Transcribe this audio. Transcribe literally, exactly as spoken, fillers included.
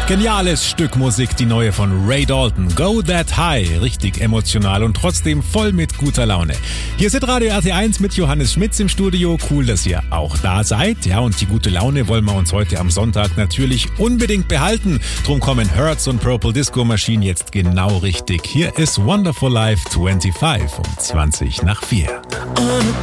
Geniales Stück Musik, die neue von Ray Dalton. Go That High. Richtig emotional und trotzdem voll mit guter Laune. Hier sind Radio R T eins mit Johannes Schmitz im Studio. Cool, dass ihr auch da seid. Ja, und die gute Laune wollen wir uns heute am Sonntag natürlich unbedingt behalten. Drum kommen Hertz und Purple Disco Machine jetzt genau richtig. Hier ist Wonderful Life fünfundzwanzig um zwanzig nach vier.